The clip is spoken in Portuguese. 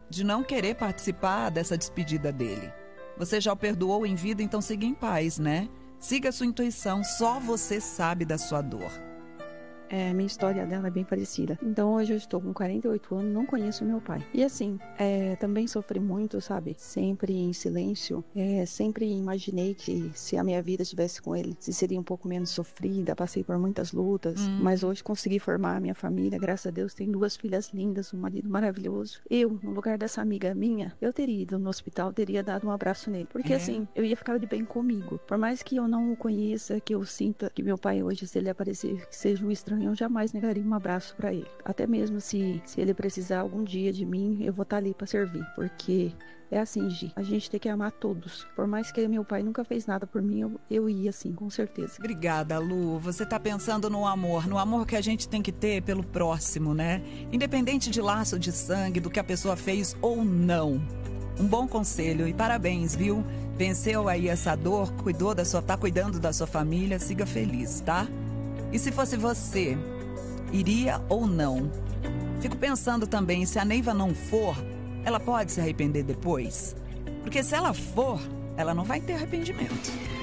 de não querer participar dessa despedida dele. Você já o perdoou em vida, então siga em paz, né? Siga a sua intuição, só você sabe da sua dor. Minha história dela é bem parecida. Então hoje eu estou com 48 anos, não conheço meu pai. E assim, também sofri muito, sabe? Sempre em silêncio. Sempre imaginei que se a minha vida estivesse com ele, se seria um pouco menos sofrida. Passei por muitas lutas. Mas hoje consegui formar a minha família. Graças a Deus, tenho 2 filhas lindas, um marido maravilhoso. Eu, no lugar dessa amiga minha, eu teria ido no hospital, teria dado um abraço nele. Porque assim, eu ia ficar de bem comigo. Por mais que eu não o conheça, que eu sinta que meu pai hoje, se ele aparecer, que seja um estranho, eu jamais negaria um abraço para ele. Até mesmo se ele precisar algum dia de mim, eu vou estar ali para servir. Porque é assim, Gi, a gente tem que amar todos. Por mais que meu pai nunca fez nada por mim, eu ia sim, com certeza. Obrigada, Lu. Você tá pensando no amor que a gente tem que ter pelo próximo, né? Independente de laço de sangue, do que a pessoa fez ou não. Um bom conselho e parabéns, viu? Venceu aí essa dor, tá cuidando da sua família, siga feliz, tá? E se fosse você, iria ou não? Fico pensando também, se a Neiva não for, ela pode se arrepender depois? Porque se ela for, ela não vai ter arrependimento.